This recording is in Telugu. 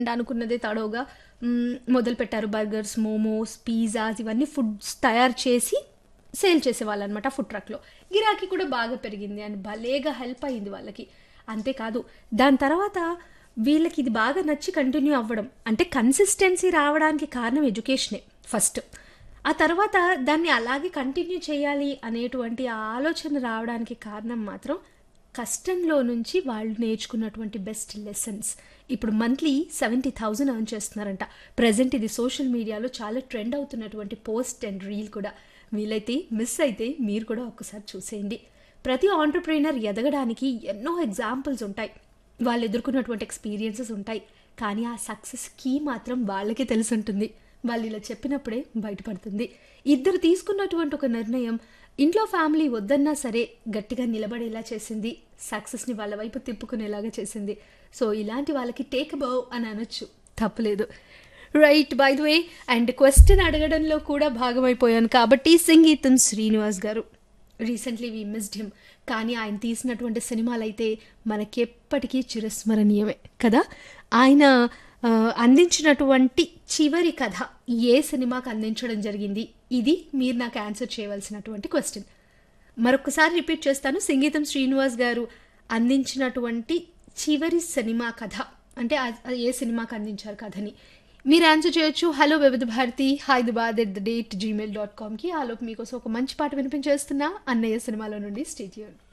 అనుకున్నదే తడవుగా మొదలుపెట్టారు. బర్గర్స్, మోమోస్, పిజ్జాస్ ఇవన్నీ ఫుడ్స్ తయారు చేసి సేల్ చేసేవాళ్ళనమాట ఫుడ్ ట్రక్‌లో. గిరాకీ కూడా బాగా పెరిగింది అండ్ భలేగా హెల్ప్ అయింది వాళ్ళకి. అంతేకాదు దాని తర్వాత వీళ్ళకి ఇది బాగా నచ్చి కంటిన్యూ అవ్వడం. అంటే కన్సిస్టెన్సీ రావడానికి కారణం ఎడ్యుకేషనే ఫస్ట్. ఆ తర్వాత దాన్ని అలాగే కంటిన్యూ చేయాలి అనేటువంటి ఆ ఆలోచన రావడానికి కారణం మాత్రం కష్టంలో నుంచి వాళ్ళు నేర్చుకున్నటువంటి బెస్ట్ లెసన్స్. ఇప్పుడు మంత్లీ 70,000 ఎర్న్ చేస్తున్నారంట. ప్రెజెంట్ ఇది సోషల్ మీడియాలో చాలా ట్రెండ్ అవుతున్నటువంటి పోస్ట్ అండ్ రీల్ కూడా. వీలైతే మిస్ అయితే మీరు కూడా ఒక్కసారి చూసేయండి. ప్రతి ఆంటర్‌ప్రెన్యూర్ ఎదగడానికి ఎన్నో ఎగ్జాంపుల్స్ ఉంటాయి. వాళ్ళు ఎదుర్కొన్నటువంటి ఎక్స్‌పీరియన్సెస్ ఉంటాయి. కానీ ఆ సక్సెస్ కీ మాత్రం వాళ్ళకే తెలిసుంటుంది. వాళ్ళు ఇలా చెప్పినప్పుడే బయటపడుతుంది. ఇద్దరు తీసుకున్నటువంటి ఒక నిర్ణయం ఇంట్లో ఫ్యామిలీ వద్దన్నా సరే గట్టిగా నిలబడేలా చేసింది. సక్సెస్‌ని వాళ్ళ వైపు తిప్పుకునేలాగా చేసింది. సో ఇలాంటి వాళ్ళకి టేక్ బౌ అని అనొచ్చు. తప్పులేదు. Right. By the way and question అడగడంలో కూడా భాగమైపోయాను కాబట్టి సంగీతం శ్రీనివాస్ గారు. Recently we missed him. కానీ ఆయన తీసినటువంటి సినిమాలైతే మనకెప్పటికీ చిరస్మరణీయమే కదా. ఆయన అందించినటువంటి చివరి కథ ఏ సినిమాకి అందించడం జరిగింది? ఇది మీరు నాకు ఆన్సర్ చేయవలసినటువంటి క్వశ్చన్. మరొకసారి రిపీట్ చేస్తాను. సంగీతం శ్రీనివాస్ గారు అందించినటువంటి చివరి సినిమా కథ అంటే ఏ సినిమాకి అందించారు కథని మీరు ఆన్సర్ చేయొచ్చు. హలో వివిధ భారతి హైదరాబాద్@gmail.comకి. ఆలోపు మీకోసం ఒక మంచి పాట వినిపించేస్తున్నా అన్నయ్య సినిమాలో నుండి. Stay tuned.